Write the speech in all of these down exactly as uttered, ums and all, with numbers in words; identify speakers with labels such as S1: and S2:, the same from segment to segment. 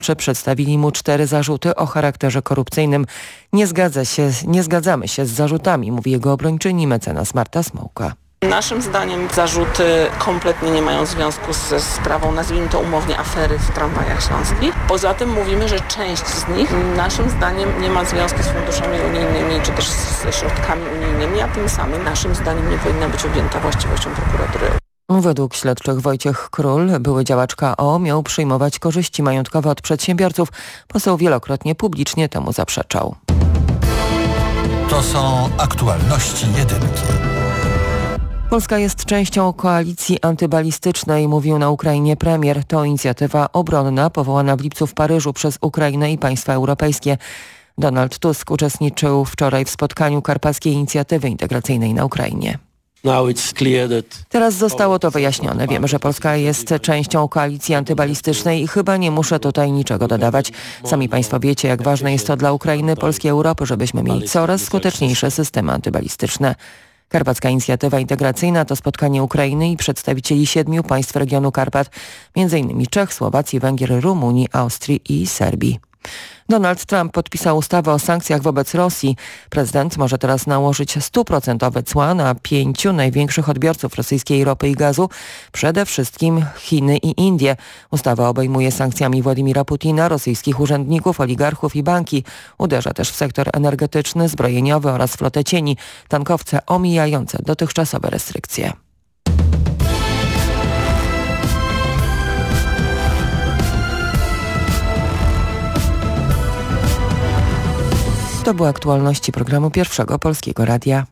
S1: Przedstawili mu cztery zarzuty o charakterze korupcyjnym. Nie zgadza się, nie zgadzamy się z zarzutami, mówi jego obrończyni mecenas Marta Smołka.
S2: Naszym zdaniem zarzuty kompletnie nie mają związku ze sprawą, nazwijmy to umownie, afery w tramwajach śląskich. Poza tym mówimy, że część z nich naszym zdaniem nie ma związku z funduszami unijnymi czy też ze środkami unijnymi, a tym samym naszym zdaniem nie powinna być objęta właściwością prokuratury.
S1: Według śledczych Wojciech Król, były działacz K O, miał przyjmować korzyści majątkowe od przedsiębiorców. Poseł wielokrotnie publicznie temu zaprzeczał.
S3: To są aktualności jedynki.
S1: Polska jest częścią koalicji antybalistycznej, mówił na Ukrainie premier. To inicjatywa obronna powołana w lipcu w Paryżu przez Ukrainę i państwa europejskie. Donald Tusk uczestniczył wczoraj w spotkaniu Karpackiej Inicjatywy Integracyjnej na Ukrainie. Teraz zostało to wyjaśnione. Wiemy, że Polska jest częścią koalicji antybalistycznej i chyba nie muszę tutaj niczego dodawać. Sami państwo wiecie, jak ważne jest to dla Ukrainy, Polski, Europy, żebyśmy mieli coraz skuteczniejsze systemy antybalistyczne. Karpacka Inicjatywa Integracyjna to spotkanie Ukrainy i przedstawicieli siedmiu państw regionu Karpat, między innymi Czech, Słowacji, Węgier, Rumunii, Austrii i Serbii. Donald Trump podpisał ustawę o sankcjach wobec Rosji. Prezydent może teraz nałożyć stuprocentowe cła na pięciu największych odbiorców rosyjskiej ropy i gazu, przede wszystkim Chiny i Indie. Ustawa obejmuje sankcjami Władimira Putina, rosyjskich urzędników, oligarchów i banki. Uderza też w sektor energetyczny, zbrojeniowy oraz flotę cieni, tankowce omijające dotychczasowe restrykcje. To były aktualności programu Pierwszego Polskiego Radia.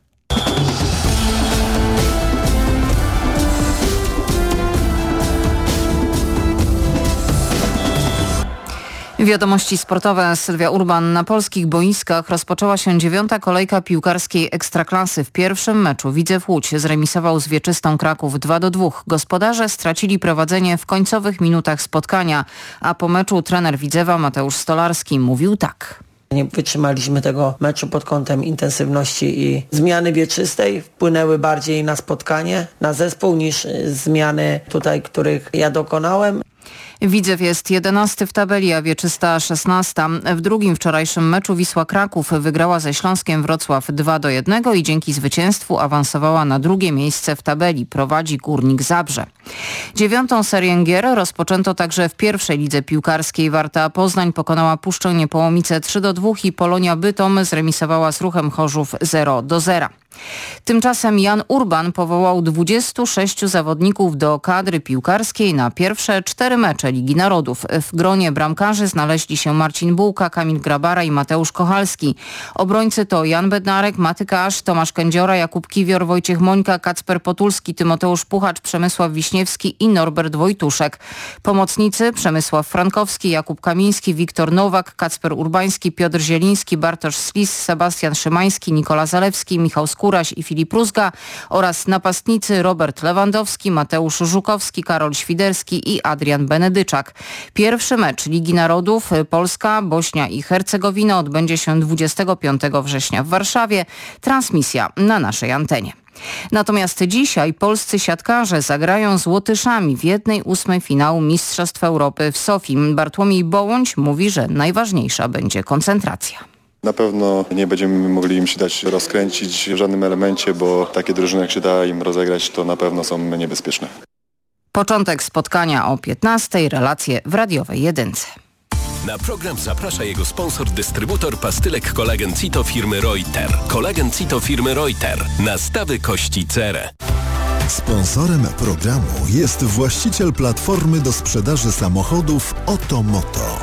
S4: Wiadomości sportowe. Sylwia Urban. Na polskich boiskach rozpoczęła się dziewiąta kolejka piłkarskiej Ekstraklasy. W pierwszym meczu Widzew Łódź zremisował z Wieczystą Kraków dwa do dwóch. Gospodarze stracili prowadzenie w końcowych minutach spotkania, a po meczu trener Widzewa Mateusz Stolarski mówił tak.
S5: Nie wytrzymaliśmy tego meczu pod kątem intensywności i zmiany Wieczystej wpłynęły bardziej na spotkanie, na zespół niż zmiany tutaj, których ja dokonałem.
S4: Widzew jest jedenasty w tabeli, a Wieczysta szesnasta. W drugim wczorajszym meczu Wisła Kraków wygrała ze Śląskiem Wrocław dwa do jednego i dzięki zwycięstwu awansowała na drugie miejsce w tabeli. Prowadzi Górnik Zabrze. Dziewiątą serię gier rozpoczęto także w pierwszej lidze piłkarskiej. Warta Poznań pokonała Puszczę Niepołomice trzy do dwóch i Polonia Bytom zremisowała z Ruchem Chorzów zero do zera. Tymczasem Jan Urban powołał dwudziestu sześciu zawodników do kadry piłkarskiej na pierwsze cztery mecze Ligi Narodów. W gronie bramkarzy znaleźli się Marcin Bułka, Kamil Grabara i Mateusz Kochalski. Obrońcy to Jan Bednarek, Maty Kasz, Tomasz Kędziora, Jakub Kiwior, Wojciech Mońka, Kacper Potulski, Tymoteusz Puchacz, Przemysław Wiśniewski i Norbert Wojtuszek. Pomocnicy Przemysław Frankowski, Jakub Kamiński, Wiktor Nowak, Kacper Urbański, Piotr Zieliński, Bartosz Slis, Sebastian Szymański, Nikola Zalewski, Michał Skóraś i Filip Rózga oraz napastnicy Robert Lewandowski, Mateusz Żukowski, Karol Świderski i Adrian Benedyczak. Pierwszy mecz Ligi Narodów Polska, Bośnia i Hercegowina odbędzie się dwudziestego piątego września w Warszawie. Transmisja na naszej antenie. Natomiast dzisiaj polscy siatkarze zagrają z Łotyszami w jednej ósmej finału Mistrzostw Europy w Sofii. Bartłomiej Bołądź mówi, że najważniejsza będzie koncentracja.
S6: Na pewno nie będziemy mogli im się dać rozkręcić w żadnym elemencie, bo takie drużyny, jak się da im rozegrać, to na pewno są niebezpieczne.
S4: Początek spotkania o piętnastej, relacje w radiowej jedynce.
S7: Na program zaprasza jego sponsor, dystrybutor pastylek Kolagen Cito firmy Reuter. Kolagen Cito firmy Reuter. Nastawy kości cerę.
S8: Sponsorem programu jest właściciel platformy do sprzedaży samochodów Otomoto.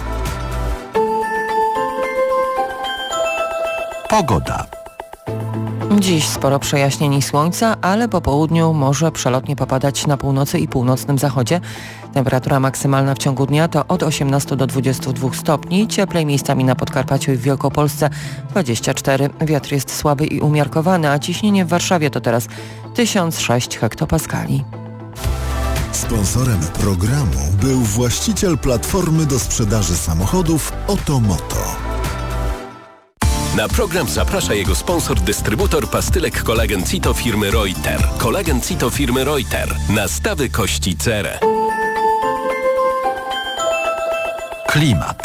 S3: Pogoda.
S1: Dziś sporo przejaśnień i słońca, ale po południu może przelotnie popadać na północy i północnym zachodzie. Temperatura maksymalna w ciągu dnia to od osiemnastu do dwudziestu dwóch stopni, cieplej miejscami na Podkarpaciu i w Wielkopolsce dwadzieścia cztery. Wiatr jest słaby i umiarkowany, a ciśnienie w Warszawie to teraz tysiąc sześć hektopaskali.
S8: Sponsorem programu był właściciel platformy do sprzedaży samochodów Otomoto.
S7: Na program zaprasza jego sponsor, dystrybutor pastylek Kolagen Cito firmy Reuter. Kolagen Cito firmy Reuter. Nastawy kości cerę.
S3: Klimat.